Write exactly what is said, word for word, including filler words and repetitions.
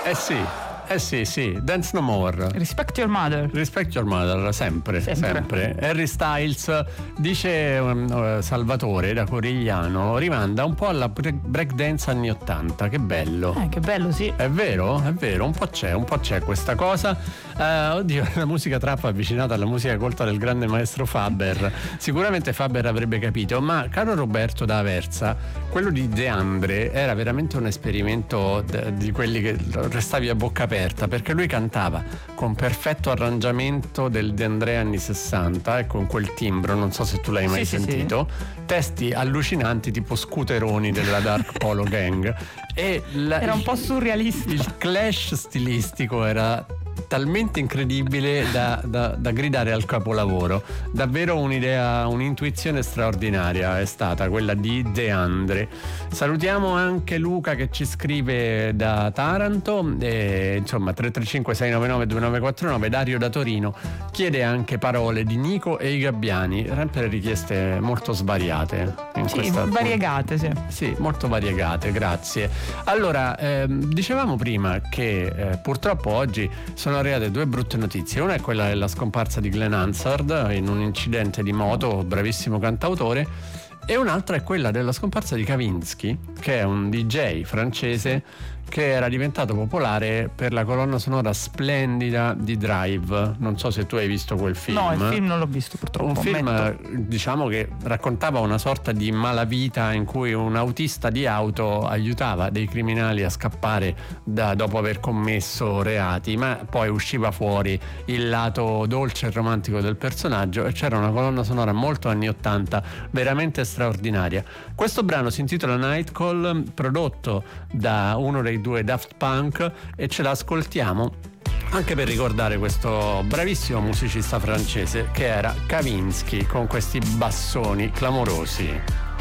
Eh sì, eh sì, sì, Dance No More. Respect Your Mother. Respect Your Mother, sempre, sempre. sempre. Harry Styles, dice um, Salvatore da Corigliano, rimanda un po' alla breakdance anni ottanta, che bello. Eh, che bello, sì. È vero, è vero, un po' c'è, un po' c'è questa cosa. Uh, oddio, la musica trap avvicinata alla musica colta del grande maestro Faber. Sicuramente Faber avrebbe capito, ma caro Roberto da Aversa, quello di De Andre era veramente un esperimento d- di quelli che restavi a bocca aperta, perché lui cantava con perfetto arrangiamento del De André anni sessanta e con quel timbro, non so se tu l'hai mai sì, sentito, sì, sì. Testi allucinanti tipo Scooteroni della Dark Polo Gang e la, era un po' surrealista. Il clash stilistico era talmente incredibile da, da, da gridare al capolavoro. Davvero un'idea, un'intuizione straordinaria è stata quella di De Andre. Salutiamo anche Luca che ci scrive da Taranto e, insomma tre tre cinque sei nove nove due nove quattro nove. Dario da Torino chiede anche parole di Nico e i Gabbiani, sempre richieste molto svariate in sì, questa, variegate sì. sì, molto variegate, grazie. Allora ehm, dicevamo prima che eh, purtroppo oggi sono arrivate due brutte notizie. Una è quella della scomparsa di Glenn Hansard in un incidente di moto, bravissimo cantautore, e un'altra è quella della scomparsa di Kavinsky, che è un D J francese che era diventato popolare per la colonna sonora splendida di Drive. Non so se tu hai visto quel film. No, il film non l'ho visto purtroppo. Un film, ammetto. diciamo, che raccontava una sorta di malavita in cui un autista di auto aiutava dei criminali a scappare da, dopo aver commesso reati, ma poi usciva fuori il lato dolce e romantico del personaggio e c'era una colonna sonora molto anni ottanta, veramente straordinaria. Questo brano si intitola Night Call, prodotto da uno dei due Daft Punk, e ce l'ascoltiamo anche per ricordare questo bravissimo musicista francese che era Kavinsky, con questi bassoni clamorosi.